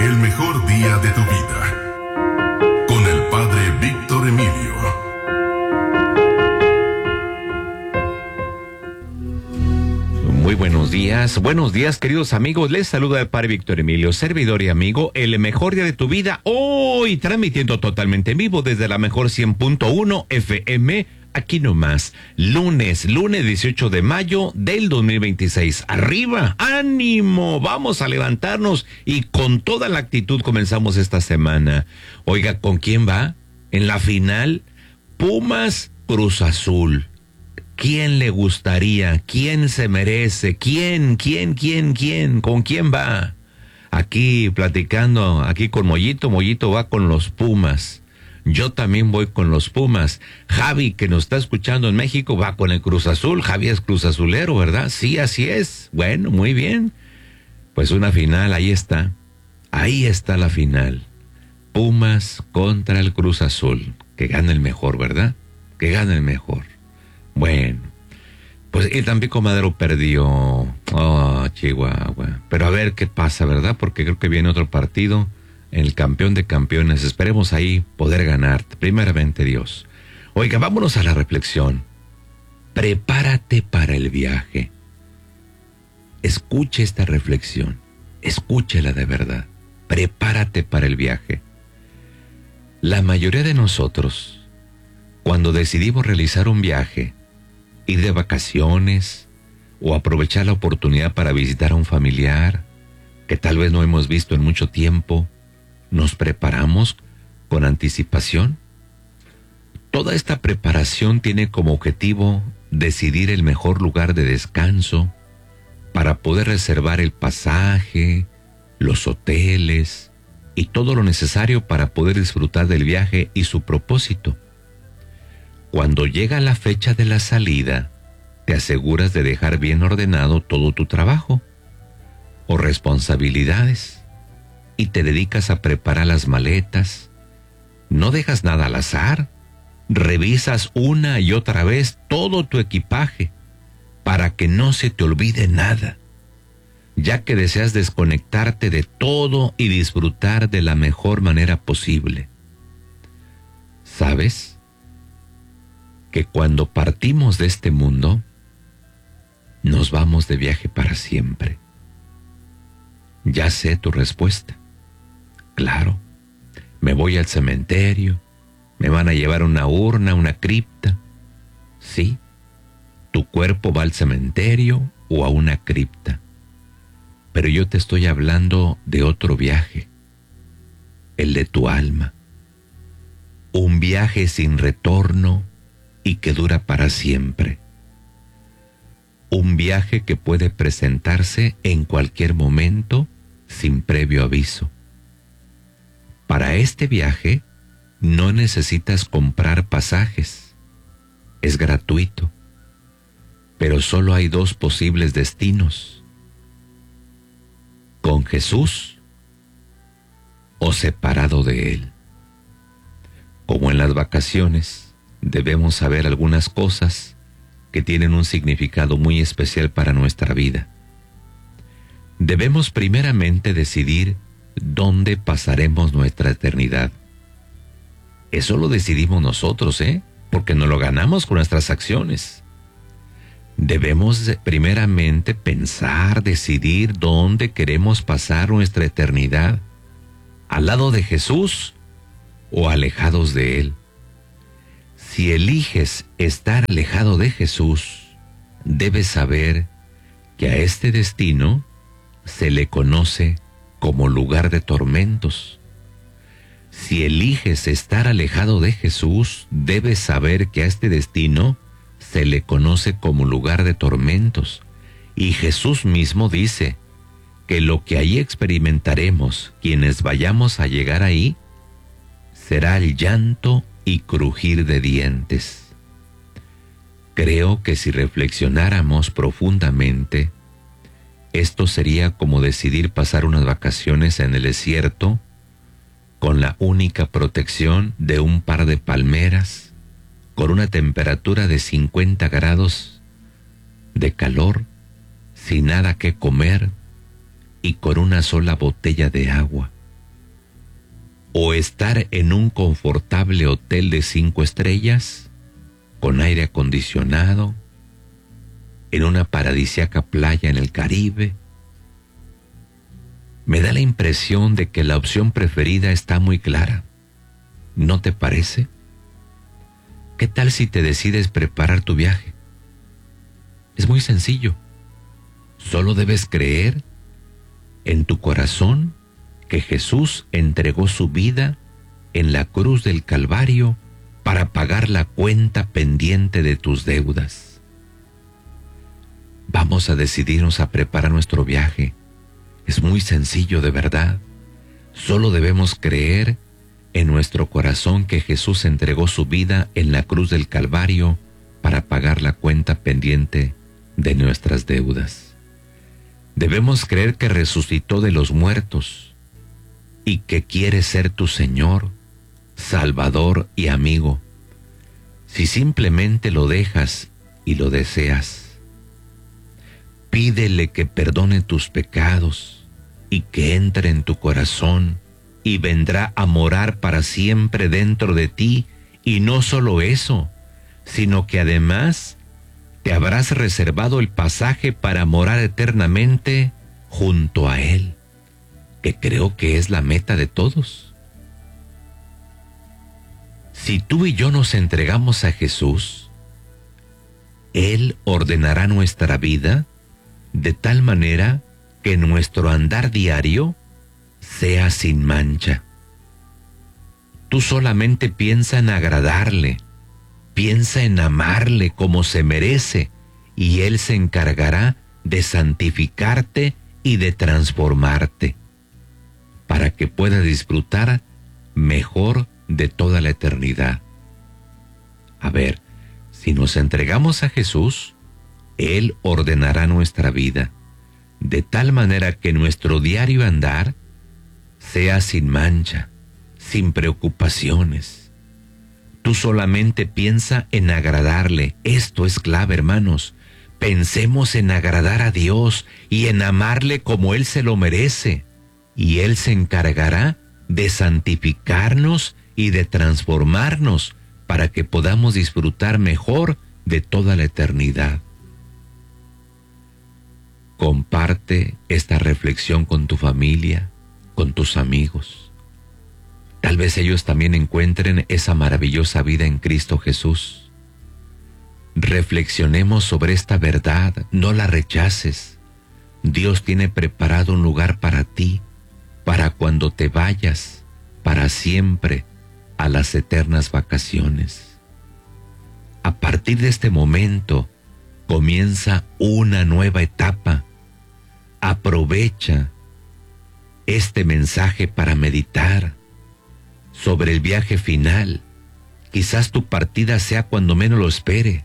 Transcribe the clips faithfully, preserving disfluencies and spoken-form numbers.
El mejor día de tu vida. Con el Padre Víctor Emilio. Muy buenos días, buenos días queridos amigos, les saluda el Padre Víctor Emilio, servidor y amigo, el mejor día de tu vida, hoy transmitiendo totalmente en vivo desde la mejor cien punto uno F M, aquí nomás, lunes, lunes dieciocho de mayo del dos mil veintiséis, arriba, ánimo, vamos a levantarnos y con toda la actitud comenzamos esta semana. Oiga, ¿con quién va? En la final, Pumas Cruz Azul. ¿Quién le gustaría? ¿Quién se merece? ¿Quién? ¿Quién? ¿Quién? ¿Quién? ¿Con quién va? Aquí platicando, aquí con Mollito. Mollito va con los Pumas. Yo también voy con los Pumas. Javi, que nos está escuchando en México, va con el Cruz Azul. Javi es Cruz Azulero, ¿verdad? Sí, así es. Bueno, muy bien. Pues una final, ahí está. Ahí está la final. Pumas contra el Cruz Azul. Que gane el mejor, ¿verdad? Que gane el mejor. Bueno, pues el Tampico Madero perdió. Oh, Chihuahua. Pero a ver qué pasa, ¿verdad? Porque creo que viene otro partido, el campeón de campeones. Esperemos ahí poder ganar, primeramente Dios. Oiga, vámonos a la reflexión. Prepárate para el viaje. Escuche esta reflexión. Escúchela de verdad. Prepárate para el viaje. La mayoría de nosotros, cuando decidimos realizar un viaje, ir de vacaciones o aprovechar la oportunidad para visitar a un familiar que tal vez no hemos visto en mucho tiempo, ¿nos preparamos con anticipación? Toda esta preparación tiene como objetivo decidir el mejor lugar de descanso para poder reservar el pasaje, los hoteles y todo lo necesario para poder disfrutar del viaje y su propósito. Cuando llega la fecha de la salida, te aseguras de dejar bien ordenado todo tu trabajo o responsabilidades y te dedicas a preparar las maletas. No dejas nada al azar. Revisas una y otra vez todo tu equipaje para que no se te olvide nada, ya que deseas desconectarte de todo y disfrutar de la mejor manera posible. ¿Sabes? Que cuando partimos de este mundo, nos vamos de viaje para siempre. Ya sé tu respuesta. Claro, me voy al cementerio, me van a llevar una urna, una cripta. Sí, tu cuerpo va al cementerio o a una cripta. Pero yo te estoy hablando de otro viaje, el de tu alma. Un viaje sin retorno y que dura para siempre. Un viaje que puede presentarse en cualquier momento sin previo aviso. Para este viaje no necesitas comprar pasajes. Es gratuito. Pero solo hay dos posibles destinos: con Jesús o separado de Él. Como en las vacaciones, debemos saber algunas cosas que tienen un significado muy especial para nuestra vida. Debemos primeramente decidir dónde pasaremos nuestra eternidad. Eso lo decidimos nosotros, ¿eh? Porque nos lo ganamos con nuestras acciones. Debemos primeramente pensar, decidir dónde queremos pasar nuestra eternidad, al lado de Jesús o alejados de Él. Si eliges estar alejado de Jesús, debes saber que a este destino se le conoce como lugar de tormentos. Si eliges estar alejado de Jesús, debes saber que a este destino se le conoce como lugar de tormentos. Y Jesús mismo dice que lo que ahí experimentaremos, quienes vayamos a llegar ahí, será el llanto y crujir de dientes. Creo que si reflexionáramos profundamente, esto sería como decidir pasar unas vacaciones en el desierto con la única protección de un par de palmeras, con una temperatura de cincuenta grados de calor, sin nada que comer y con una sola botella de agua. o estar en un confortable hotel de cinco estrellas, con aire acondicionado, en una paradisíaca playa en el Caribe. Me da la impresión de que la opción preferida está muy clara. ¿No te parece? ¿Qué tal si te decides preparar tu viaje? Es muy sencillo. Solo debes creer en tu corazón que Jesús entregó su vida en la cruz del Calvario para pagar la cuenta pendiente de tus deudas. Vamos a decidirnos a preparar nuestro viaje. Es muy sencillo, de verdad. Solo debemos creer en nuestro corazón que Jesús entregó su vida en la cruz del Calvario para pagar la cuenta pendiente de nuestras deudas. Debemos creer que resucitó de los muertos y que quiere ser tu Señor, Salvador y amigo. Si simplemente lo dejas y lo deseas, pídele que perdone tus pecados y que entre en tu corazón, y vendrá a morar para siempre dentro de ti. Y no solo eso, sino que además te habrás reservado el pasaje para morar eternamente junto a Él, que creo que es la meta de todos. Si tú y yo nos entregamos a Jesús, Él ordenará nuestra vida de tal manera que nuestro andar diario sea sin mancha. Tú solamente piensa en agradarle, piensa en amarle como se merece, y Él se encargará de santificarte y de transformarte, para que puedas disfrutar mejor de toda la eternidad. A ver, si nos entregamos a Jesús, Él ordenará nuestra vida, de tal manera que nuestro diario andar sea sin mancha, sin preocupaciones. Tú solamente piensa en agradarle. Esto es clave, hermanos. Pensemos en agradar a Dios y en amarle como Él se lo merece. Y Él se encargará de santificarnos y de transformarnos para que podamos disfrutar mejor de toda la eternidad. Comparte esta reflexión con tu familia, con tus amigos. Tal vez ellos también encuentren esa maravillosa vida en Cristo Jesús. Reflexionemos sobre esta verdad, no la rechaces. Dios tiene preparado un lugar para ti, para cuando te vayas, para siempre, a las eternas vacaciones. A partir de este momento, comienza una nueva etapa. Aprovecha este mensaje para meditar sobre el viaje final. Quizás tu partida sea cuando menos lo espere.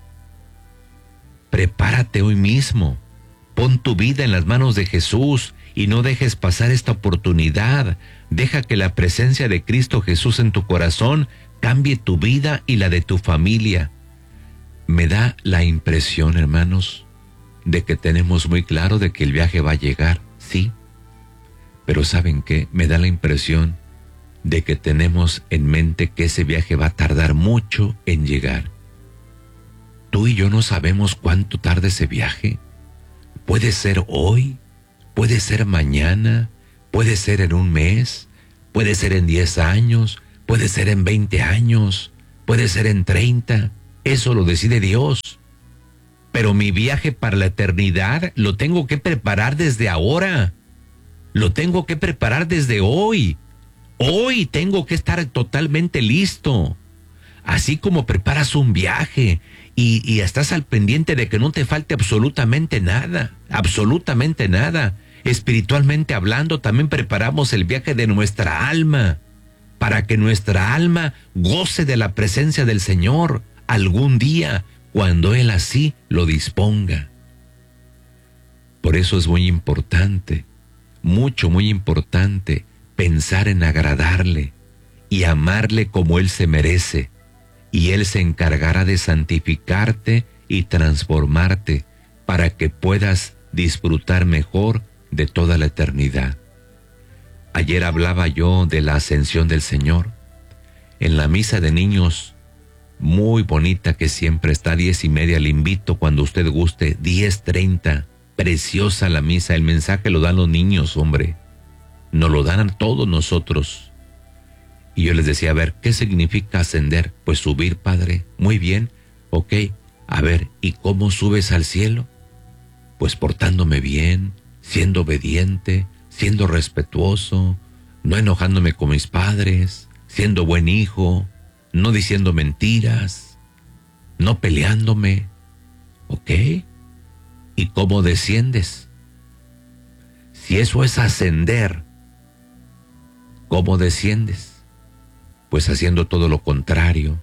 Prepárate hoy mismo. Pon tu vida en las manos de Jesús y no dejes pasar esta oportunidad. Deja que la presencia de Cristo Jesús en tu corazón cambie tu vida y la de tu familia. Me da la impresión, hermanos, de que tenemos muy claro de que el viaje va a llegar, sí. Pero ¿saben qué? Me da la impresión de que tenemos en mente que ese viaje va a tardar mucho en llegar. Tú y yo no sabemos cuánto tarda ese viaje. Puede ser hoy, puede ser mañana, puede ser en un mes, puede ser en diez años, puede ser en veinte años, puede ser en treinta. Eso lo decide Dios. Pero mi viaje para la eternidad lo tengo que preparar desde ahora. Lo tengo que preparar desde hoy. Hoy tengo que estar totalmente listo. Así como preparas un viaje y, y estás al pendiente de que no te falte absolutamente nada, absolutamente nada. Espiritualmente hablando, también preparamos el viaje de nuestra alma, para que nuestra alma goce de la presencia del Señor algún día, cuando Él así lo disponga. Por eso es muy importante, mucho, muy importante, pensar en agradarle y amarle como Él se merece, y Él se encargará de santificarte y transformarte para que puedas disfrutar mejor de toda la eternidad. Ayer hablaba yo de la ascensión del Señor. En la misa de niños, muy bonita que siempre está a diez y media, le invito cuando usted guste, diez treinta, preciosa la misa, el mensaje lo dan los niños, hombre, nos lo dan a todos nosotros. Y yo les decía, a ver, ¿qué significa ascender? Pues subir, Padre, muy bien, ok, a ver, ¿y cómo subes al cielo? Pues portándome bien, siendo obediente, siendo respetuoso, no enojándome con mis padres, siendo buen hijo, no diciendo mentiras, no peleándome, ¿ok? ¿Y cómo desciendes? Si eso es ascender, ¿cómo desciendes? Pues haciendo todo lo contrario,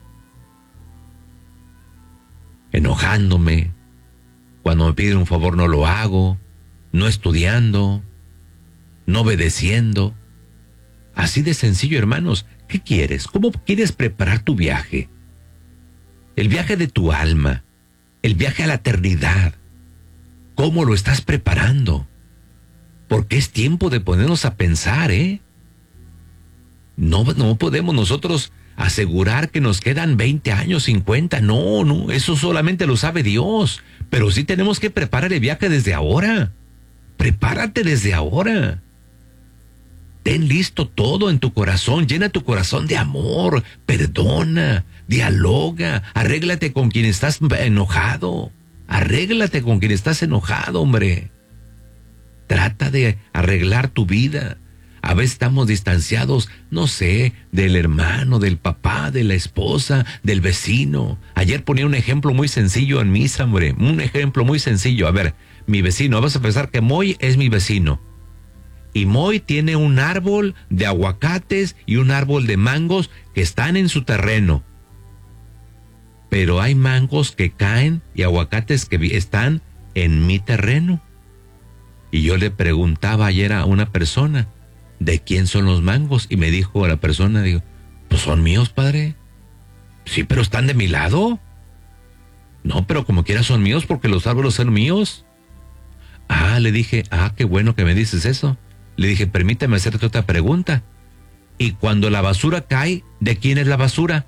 enojándome, cuando me piden un favor no lo hago, no estudiando, no obedeciendo. Así de sencillo, hermanos. ¿Qué quieres? ¿Cómo quieres preparar tu viaje? El viaje de tu alma, el viaje a la eternidad. ¿Cómo lo estás preparando? Porque es tiempo de ponernos a pensar, ¿eh? No, no podemos nosotros asegurar que nos quedan veinte años, cincuenta. No, no, eso solamente lo sabe Dios. Pero sí tenemos que preparar el viaje desde ahora. Prepárate desde ahora. Ten listo todo en tu corazón, llena tu corazón de amor, perdona, dialoga, arréglate con quien estás enojado, arréglate con quien estás enojado, hombre. Trata de arreglar tu vida. A veces estamos distanciados, no sé, del hermano, del papá, de la esposa, del vecino. Ayer ponía un ejemplo muy sencillo en misa, hombre, un ejemplo muy sencillo. A ver, mi vecino, vas a pensar que Moy es mi vecino. Y Moy tiene un árbol de aguacates y un árbol de mangos que están en su terreno. Pero hay mangos que caen y aguacates que están en mi terreno. Y yo le preguntaba ayer a una persona, ¿de quién son los mangos? Y me dijo a la persona, digo, pues son míos, padre. Sí, pero están de mi lado. No, pero como quiera son míos porque los árboles son míos. Ah, le dije, ah, qué bueno que me dices eso. Le dije, permíteme hacerte otra pregunta. Y cuando la basura cae, ¿de quién es la basura?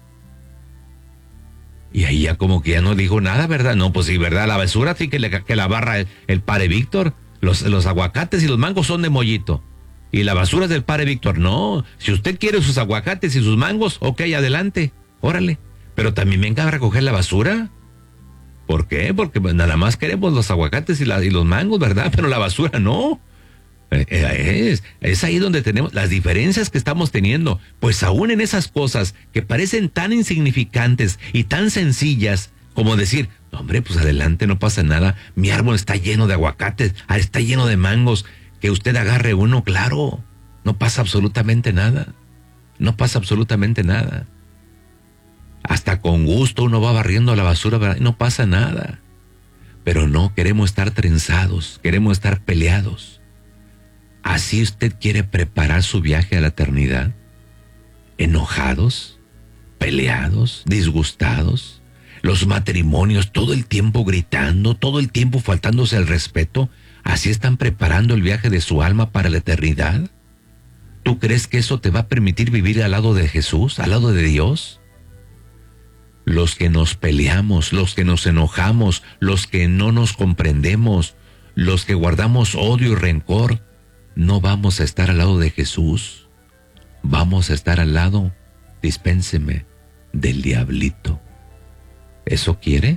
Y ahí ya como que ya no dijo nada, ¿verdad? No, pues sí, ¿verdad? La basura sí que, le, que la barra el, el padre Víctor. Los, los aguacates y los mangos son de Mollito. Y la basura es del padre Víctor. No, si usted quiere sus aguacates y sus mangos, ok, adelante, órale. Pero también venga a recoger la basura. ¿Por qué? Porque nada más queremos los aguacates y, la, y los mangos, ¿verdad? Pero la basura no. Es, es ahí donde tenemos las diferencias que estamos teniendo. Pues aún en esas cosas que parecen tan insignificantes y tan sencillas como decir, hombre, pues adelante, no pasa nada, mi árbol está lleno de aguacates, está lleno de mangos, que usted agarre uno, claro, no pasa absolutamente nada, no pasa absolutamente nada. Hasta con gusto uno va barriendo la basura, ¿verdad? No pasa nada. Pero no, queremos estar trenzados, queremos estar peleados. ¿Así usted quiere preparar su viaje a la eternidad? ¿Enojados? ¿Peleados? ¿Disgustados? Los matrimonios todo el tiempo gritando, todo el tiempo faltándose el respeto. ¿Así están preparando el viaje de su alma para la eternidad? ¿Tú crees que eso te va a permitir vivir al lado de Jesús, al lado de Dios? Los que nos peleamos, los que nos enojamos, los que no nos comprendemos, los que guardamos odio y rencor, no vamos a estar al lado de Jesús. Vamos a estar al lado, dispénseme, del diablito. ¿Eso quiere?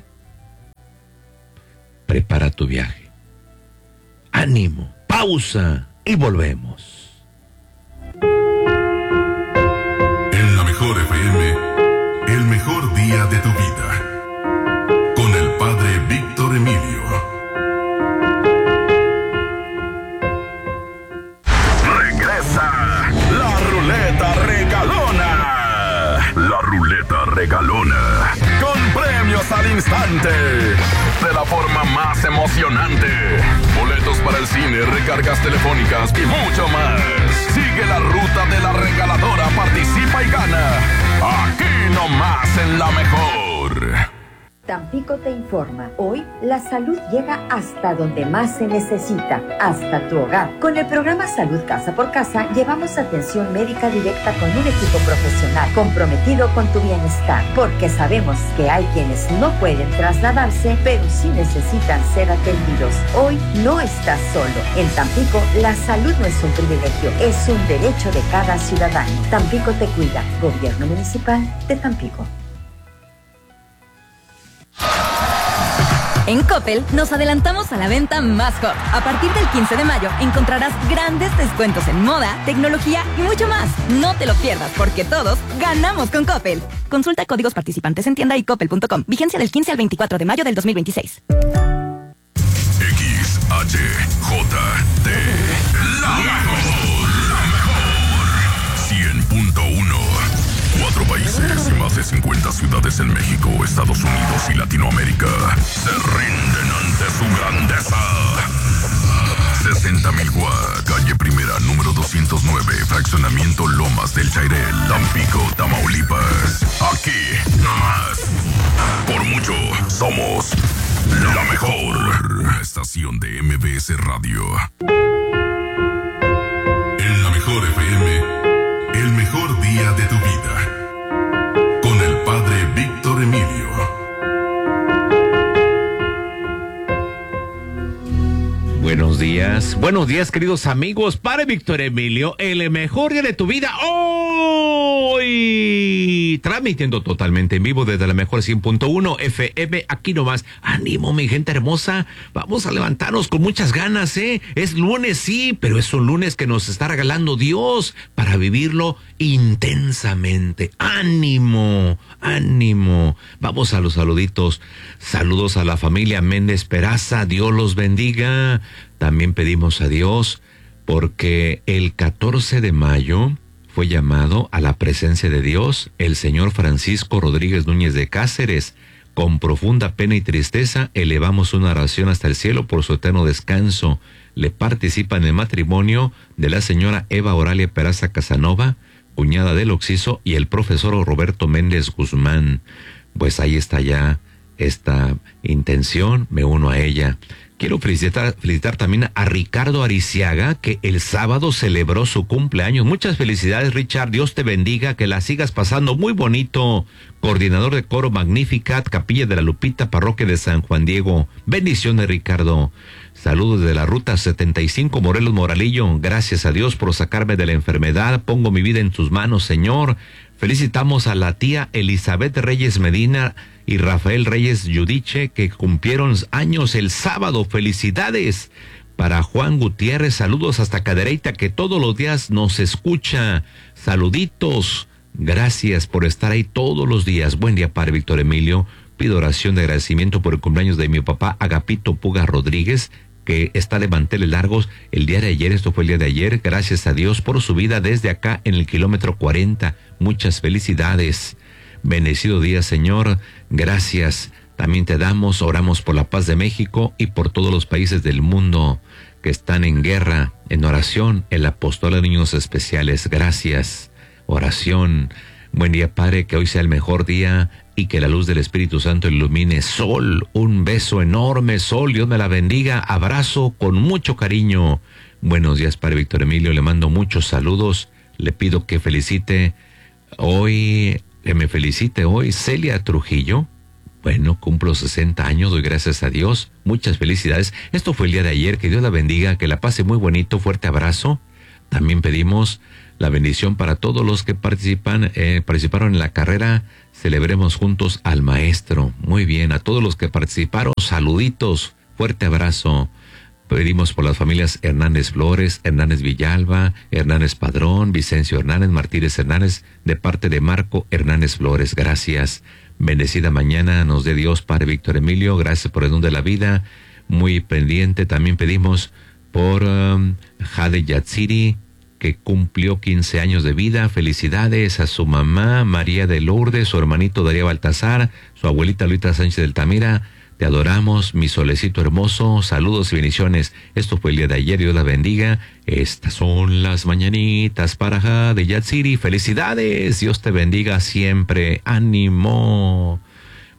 Prepara tu viaje. Ánimo, pausa y volvemos. En la mejor F M, el mejor día de tu vida. Con el padre Víctor Emilio. La ruleta regalona. La ruleta regalona. Con premios al instante. De la forma más emocionante. Boletos para el cine, recargas telefónicas y mucho más. Sigue la ruta de la regaladora, participa y gana. Aquí nomás en la mejor. Tampico te informa. Hoy la salud llega hasta donde más se necesita, hasta tu hogar. Con el programa Salud Casa por Casa llevamos atención médica directa con un equipo profesional comprometido con tu bienestar, porque sabemos que hay quienes no pueden trasladarse, pero sí necesitan ser atendidos. Hoy no estás solo. En Tampico la salud no es un privilegio, es un derecho de cada ciudadano. Tampico te cuida. Gobierno Municipal de Tampico. En Coppel nos adelantamos a la venta más hot. A partir del quince de mayo encontrarás grandes descuentos en moda, tecnología y mucho más. No te lo pierdas porque todos ganamos con Coppel. Consulta códigos participantes en tienda y coppel punto com. Vigencia del quince al veinticuatro de mayo del dos mil veintiséis. X H J T La mejor, la mejor cien punto uno. Cuatro países y más de cincuenta ciudades en México, Estados Unidos y Latinoamérica se rinden ante su grandeza. sesenta mil Watt, calle Primera, número doscientos nueve, fraccionamiento Lomas del Chairel, Tampico, Tamaulipas. Aquí, nomás. Por mucho, somos la mejor estación de M B S Radio. En la mejor F M, el mejor día de tu vida. Con el padre Víctor Emilio. Buenos días, buenos días queridos amigos, padre Víctor Emilio, el mejor día de tu vida, hoy transmitiendo totalmente en vivo desde la mejor cien punto uno F M, aquí nomás. Ánimo mi gente hermosa, vamos a levantarnos con muchas ganas, ¿eh? Es lunes sí, pero es un lunes que nos está regalando Dios para vivirlo intensamente. Ánimo, ánimo, vamos a los saluditos. Saludos a la familia Méndez Peraza, Dios los bendiga. También pedimos a Dios porque el catorce de mayo fue llamado a la presencia de Dios el señor Francisco Rodríguez Núñez de Cáceres. Con profunda pena y tristeza elevamos una oración hasta el cielo por su eterno descanso. Le participa en el matrimonio de la señora Eva Oralia Peraza Casanova, cuñada del Oxiso, y el profesor Roberto Méndez Guzmán. Pues ahí está ya esta intención, me uno a ella. Quiero felicitar, felicitar también a Ricardo Ariciaga, que el sábado celebró su cumpleaños. Muchas felicidades, Richard. Dios te bendiga, que la sigas pasando muy bonito. Coordinador de coro Magnificat, Capilla de la Lupita, Parroquia de San Juan Diego. Bendiciones, Ricardo. Saludos de la Ruta setenta y cinco, Morelos Moralillo. Gracias a Dios por sacarme de la enfermedad. Pongo mi vida en tus manos, Señor. Felicitamos a la tía Elizabeth Reyes Medina y Rafael Reyes Yudiche, que cumplieron años el sábado. Felicidades. Para Juan Gutiérrez, saludos hasta Cadereyta, que todos los días nos escucha. Saluditos. Gracias por estar ahí todos los días. Buen día, padre Víctor Emilio. Pido oración de agradecimiento por el cumpleaños de mi papá Agapito Puga Rodríguez, que está de manteles largos el día de ayer. Esto fue el día de ayer. Gracias a Dios por su vida desde acá en el kilómetro cuarenta. Muchas felicidades. Bendecido día, Señor. Gracias. También te damos, oramos por la paz de México y por todos los países del mundo que están en guerra. En oración, el apostolado de niños especiales. Gracias. Oración. Buen día, Padre, que hoy sea el mejor día y que la luz del Espíritu Santo ilumine. Sol, un beso enorme, Sol, Dios me la bendiga. Abrazo con mucho cariño. Buenos días, Padre Víctor Emilio, le mando muchos saludos. Le pido que felicite hoy, que me felicite hoy Celia Trujillo. Bueno, cumplo sesenta años, doy gracias a Dios. Muchas felicidades. Esto fue el día de ayer, que Dios la bendiga, que la pase muy bonito, fuerte abrazo. También pedimos la bendición para todos los que participan, eh, participaron en la carrera. Celebremos juntos al maestro. Muy bien, a todos los que participaron, saluditos, fuerte abrazo. Pedimos por las familias Hernández Flores, Hernández Villalba, Hernández Padrón, Vicencio Hernández, Martínez Hernández, de parte de Marco Hernández Flores. Gracias. Bendecida mañana nos dé Dios, Padre Víctor Emilio. Gracias por el don de la vida. Muy pendiente. También pedimos por um, Jade Yatsiri, que cumplió quince años de vida. Felicidades a su mamá, María de Lourdes, su hermanito Darío Baltasar, su abuelita Luisa Sánchez del Tamira. Te adoramos, mi solecito hermoso. Saludos y bendiciones. Esto fue el día de ayer. Dios la bendiga. Estas son las mañanitas para Jade Yatsiri. Felicidades. Dios te bendiga siempre. Ánimo.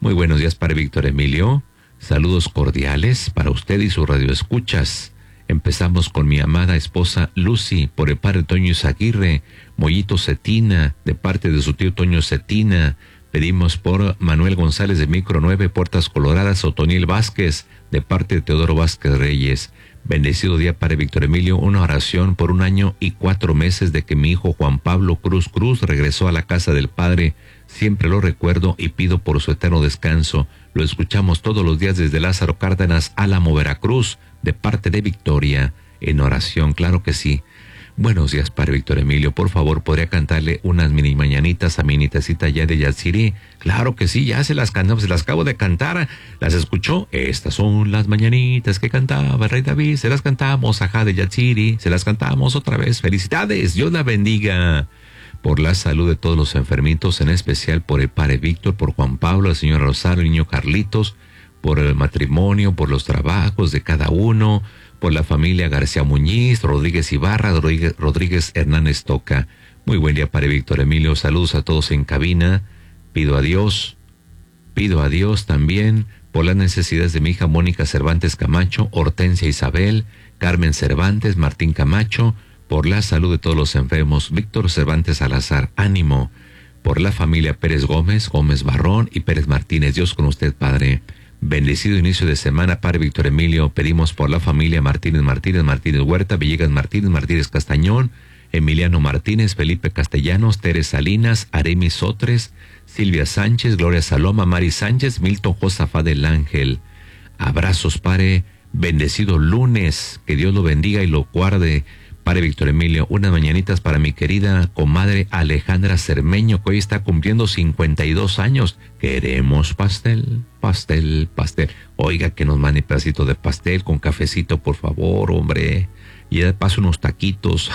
Muy buenos días, Padre Víctor Emilio. Saludos cordiales para usted y su radioescuchas. Empezamos con mi amada esposa Lucy, por el Padre Toño Izaguirre, Mollito Cetina, de parte de su tío Toño Cetina. Pedimos por Manuel González de Micro nueve, Puertas Coloradas, Otoniel Vázquez, de parte de Teodoro Vázquez Reyes. Bendecido día, Padre Víctor Emilio, una oración por un año y cuatro meses de que mi hijo Juan Pablo Cruz Cruz regresó a la casa del Padre. Siempre lo recuerdo y pido por su eterno descanso. Lo escuchamos todos los días desde Lázaro Cárdenas, Álamo, Veracruz, de parte de Victoria. En oración, claro que sí. Buenos días, Padre Víctor Emilio. Por favor, ¿podría cantarle unas mini mañanitas a mi nietecita ya de Yatsiri? Claro que sí, ya se las cantamos, se las acabo de cantar. ¿Las escuchó? Estas son las mañanitas que cantaba el rey David. Se las cantamos, ajá, de Yatsiri. Se las cantamos otra vez. ¡Felicidades! Dios la bendiga. Por la salud de todos los enfermitos, en especial por el Padre Víctor, por Juan Pablo, el señor Rosario, el niño Carlitos, por el matrimonio, por los trabajos de cada uno, por la familia García Muñiz, Rodríguez Ibarra, Rodríguez, Rodríguez Hernández Toca. Muy buen día, Padre Víctor Emilio. Saludos a todos en cabina. Pido a Dios, pido a Dios también por las necesidades de mi hija Mónica Cervantes Camacho, Hortensia Isabel, Carmen Cervantes, Martín Camacho, por la salud de todos los enfermos, Víctor Cervantes Salazar, ánimo, por la familia Pérez Gómez, Gómez Barrón y Pérez Martínez. Dios con usted, Padre. Bendecido inicio de semana, Padre Víctor Emilio. Pedimos por la familia Martínez Martínez, Martínez Huerta, Villegas Martínez, Martínez Castañón, Emiliano Martínez, Felipe Castellanos, Teres Salinas, Aremi Sotres, Silvia Sánchez, Gloria Saloma, Mari Sánchez, Milton Josafá del Ángel. Abrazos, Padre. Bendecido lunes. Que Dios lo bendiga y lo guarde. Padre Víctor Emilio, unas mañanitas para mi querida comadre Alejandra Cermeño, que hoy está cumpliendo cincuenta y dos años. Queremos pastel, pastel, pastel. Oiga, que nos mande un pedacito de pastel con cafecito, por favor, hombre. Y de paso unos taquitos.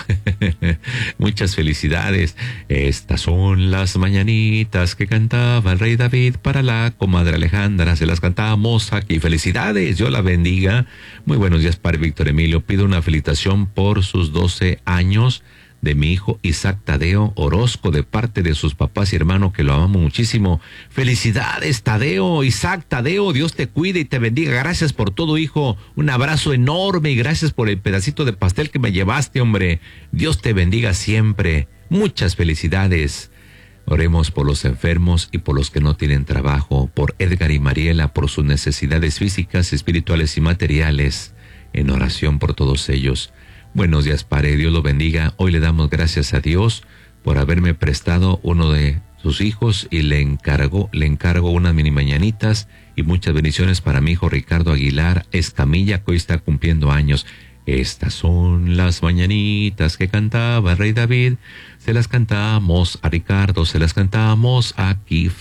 Muchas felicidades. Estas son las mañanitas que cantaba el rey David para la comadre Alejandra. Se las cantamos aquí. Felicidades, Dios la bendiga. Muy buenos días, Padre Víctor Emilio. Pido una felicitación por sus doce años de mi hijo Isaac Tadeo Orozco, de parte de sus papás y hermano, que lo amamos muchísimo. Felicidades, Tadeo, Isaac Tadeo, Dios te cuide y te bendiga. Gracias por todo, hijo. Un abrazo enorme y gracias por el pedacito de pastel que me llevaste, hombre. Dios te bendiga siempre. Muchas felicidades. Oremos por los enfermos y por los que no tienen trabajo, por Edgar y Mariela, por sus necesidades físicas, espirituales y materiales. En oración por todos ellos. Buenos días, Padre, Dios lo bendiga. Hoy le damos gracias a Dios por haberme prestado uno de sus hijos y le encargo, le encargo unas mini mañanitas y muchas bendiciones para mi hijo Ricardo Aguilar Escamilla, que hoy está cumpliendo años. Estas son las mañanitas que cantaba el rey David. Se las cantamos a Ricardo, se las cantamos aquí.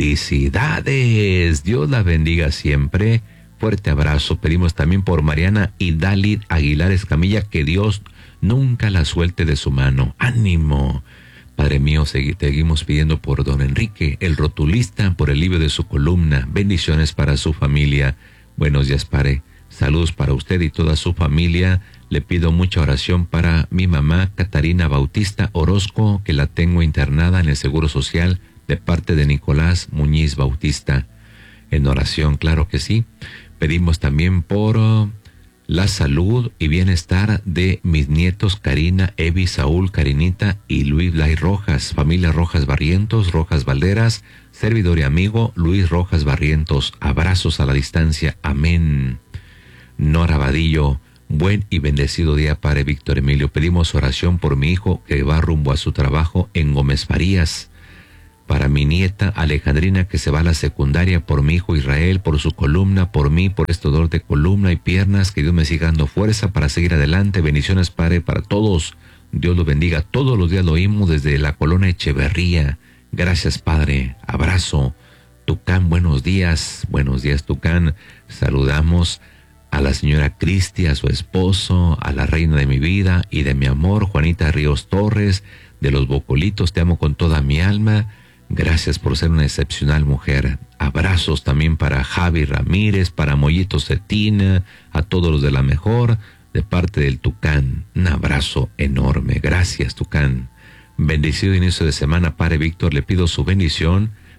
Felicidades. Dios la bendiga siempre. Fuerte abrazo. Pedimos también por Mariana y Dalit Aguilar Escamilla, que Dios nunca la suelte de su mano. ¡Ánimo! Padre mío, seguimos pidiendo por don Enrique, el rotulista, por el libro de su columna. Bendiciones para su familia. Buenos días, Padre. Saludos para usted y toda su familia. Le pido mucha oración para mi mamá, Catarina Bautista Orozco, que la tengo internada en el Seguro Social, de parte de Nicolás Muñiz Bautista. En oración, claro que sí. Pedimos también por uh, la salud y bienestar de mis nietos Karina, Evi, Saúl, Karinita y Luis Blay Rojas, familia Rojas Barrientos, Rojas Valderas, servidor y amigo Luis Rojas Barrientos. Abrazos a la distancia. Amén. Nora Vadillo, buen y bendecido día, Padre Víctor Emilio. Pedimos oración por mi hijo que va rumbo a su trabajo en Gómez Farías. Para mi nieta Alejandrina, que se va a la secundaria, por mi hijo Israel, por su columna, por mí, por este dolor de columna y piernas, que Dios me siga dando fuerza para seguir adelante. Bendiciones, Padre, para todos. Dios los bendiga. Todos los días lo oímos desde la colonia Echeverría. Gracias, Padre. Abrazo. Tucán, buenos días. Buenos días, Tucán. Saludamos a la señora Cristi, a su esposo, a la reina de mi vida y de mi amor, Juanita Ríos Torres, de los Bocolitos. Te amo con toda mi alma. Gracias por ser una excepcional mujer. Abrazos también para Javi Ramírez, para Mollito Cetina, a todos los de la mejor, de parte del Tucán. Un abrazo enorme. Gracias, Tucán. Bendecido inicio de semana, Padre Víctor. Le pido su bendición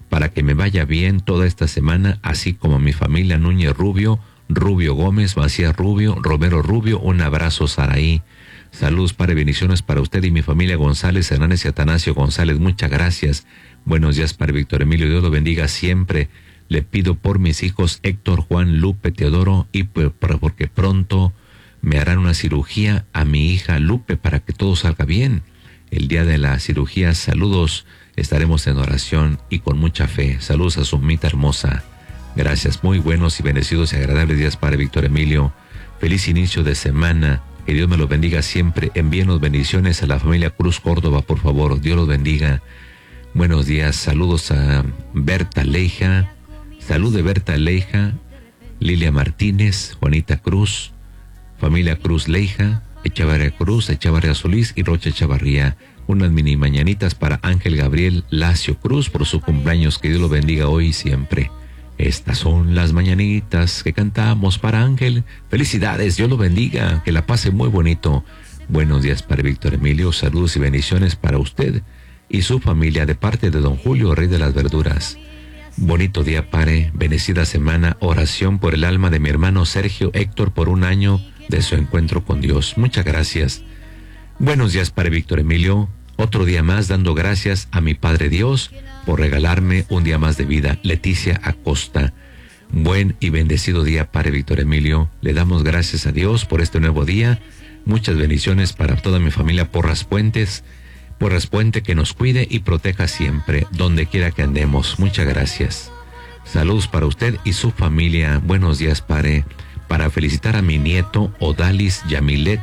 para que me vaya bien toda esta semana, así como mi familia Núñez Rubio, Rubio Gómez, Macías Rubio, Romero Rubio. Un abrazo, Saraí. Saludos, Padre, bendiciones para usted y mi familia González, Hernández y Atanasio González. Muchas gracias. Buenos días, Padre Víctor Emilio. Dios lo bendiga siempre. Le pido por mis hijos Héctor, Juan, Lupe, Teodoro, y porque pronto me harán una cirugía a mi hija Lupe para que todo salga bien. El día de la cirugía, saludos. Estaremos en oración y con mucha fe. Saludos a su mamita hermosa. Gracias. Muy buenos y bendecidos y agradables días, Padre Víctor Emilio. Feliz inicio de semana. Que Dios me los bendiga siempre. Envíenos bendiciones a la familia Cruz Córdoba, por favor. Dios los bendiga. Buenos días. Saludos a Berta Leija. Salud de Berta Leija, Lilia Martínez, Juanita Cruz, familia Cruz Leija, Echavarría Cruz, Echavarría Solís y Rocha Echavarría. Unas mini mañanitas para Ángel Gabriel Lacio Cruz por su cumpleaños. Que Dios lo bendiga hoy y siempre. Estas son las mañanitas que cantamos para Ángel. Felicidades, Dios lo bendiga, que la pase muy bonito. Buenos días, Padre Víctor Emilio. Saludos y bendiciones para usted y su familia de parte de don Julio, Rey de las Verduras. Bonito día, Padre. Bendecida semana. Oración por el alma de mi hermano Sergio Héctor por un año de su encuentro con Dios. Muchas gracias. Buenos días, Padre Víctor Emilio. Otro día más dando gracias a mi Padre Dios por regalarme un día más de vida. Leticia Acosta. Buen y bendecido día, Padre Víctor Emilio. Le damos gracias a Dios por este nuevo día. Muchas bendiciones para toda mi familia Porras Puentes. Porras Puente, que nos cuide y proteja siempre, donde quiera que andemos. Muchas gracias. Saludos para usted y su familia. Buenos días, Padre. Para felicitar a mi nieto Odalis Yamilet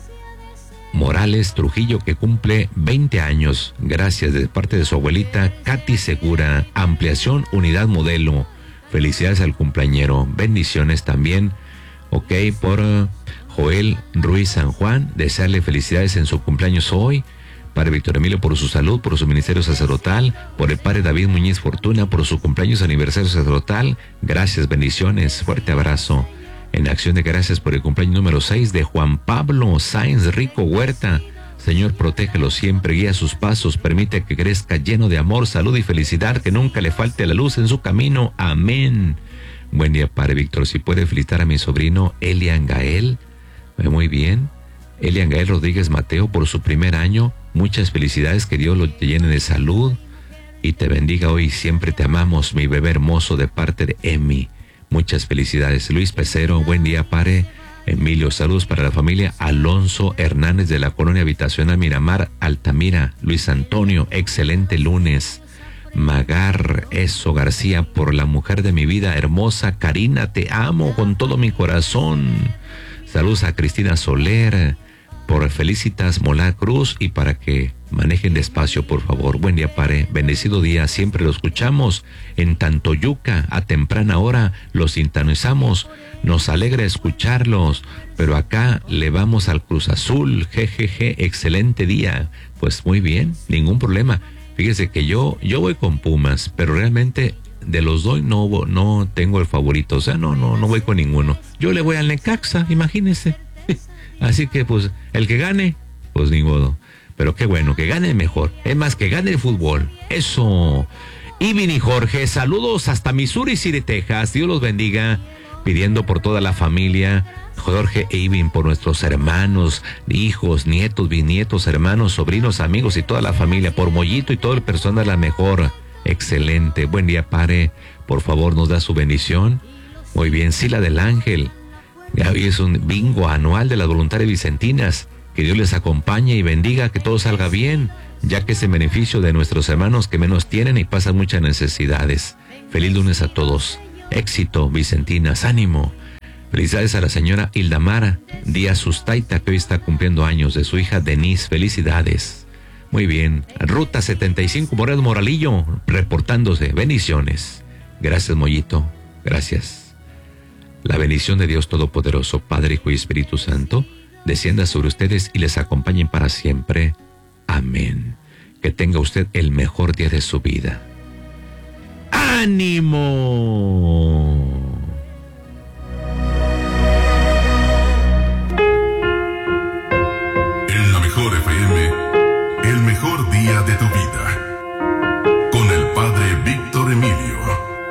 Morales Trujillo, que cumple veinte años. Gracias de parte de su abuelita Katy Segura. Ampliación Unidad Modelo. Felicidades al cumpleañero. Bendiciones también. Ok, por uh, Joel Ruiz San Juan. Desearle felicidades en su cumpleaños hoy. Padre Víctor Emilio, por su salud, por su ministerio sacerdotal, por el Padre David Muñiz Fortuna, por su cumpleaños aniversario sacerdotal. Gracias, bendiciones, fuerte abrazo. En acción de gracias por el cumpleaños número seis de Juan Pablo Sáenz Rico Huerta. Señor, protégelo siempre, guía sus pasos, permite que crezca lleno de amor, salud y felicidad, que nunca le falte la luz en su camino. Amén. Buen día, Padre Víctor. Si puede felicitar a mi sobrino Elian Gael. Muy bien. Elian Gael Rodríguez Mateo por su primer año. Muchas felicidades, que Dios lo llene de salud y te bendiga hoy. Siempre te amamos, mi bebé hermoso, de parte de Emi. Muchas felicidades. Luis Pecero, buen día, Padre Emilio. Saludos para la familia Alonso Hernández de la colonia habitacional Miramar, Altamira. Luis Antonio, excelente lunes. Magar Eso García, por la mujer de mi vida hermosa, Karina, te amo con todo mi corazón. Saludos a Cristina Soler, por Felicitas Mola Cruz, y para que manejen despacio, por favor. Buen día, Padre. Bendecido día. Siempre lo escuchamos en Tantoyuca. A temprana hora los sintonizamos. Nos alegra escucharlos. Pero acá le vamos al Cruz Azul. Jejeje. Excelente día. Pues muy bien. Ningún problema. Fíjese que yo, yo voy con Pumas, pero realmente de los dos no, no tengo el favorito. O sea, no, no, no voy con ninguno. Yo le voy al Necaxa, imagínese. Así que, pues, el que gane, pues ni modo. Pero qué bueno, que gane mejor. Es más, que gane el fútbol. Eso. Ivin y Jorge, saludos hasta Missouri City, Texas. Dios los bendiga. Pidiendo por toda la familia. Jorge e Ivin, por nuestros hermanos, hijos, nietos, bisnietos, hermanos, sobrinos, amigos y toda la familia. Por Mollito y todo el personal, la mejor. Excelente. Buen día, Padre. Por favor, nos da su bendición. Muy bien. Sila del Ángel. Hoy es un bingo anual de las voluntarias vicentinas. Que Dios les acompañe y bendiga, que todo salga bien, ya que es en beneficio de nuestros hermanos que menos tienen y pasan muchas necesidades. Feliz lunes a todos. Éxito, vicentinas, ánimo. Felicidades a la señora Hildamara Díaz Sustaita, que hoy está cumpliendo años, de su hija Denise. Felicidades. Muy bien. Ruta setenta y cinco, Moreno Moralillo, reportándose. Bendiciones. Gracias, Mollito. Gracias. La bendición de Dios Todopoderoso, Padre, Hijo y Espíritu Santo, descienda sobre ustedes y les acompañen para siempre. Amén. Que tenga usted el mejor día de su vida. ¡Ánimo!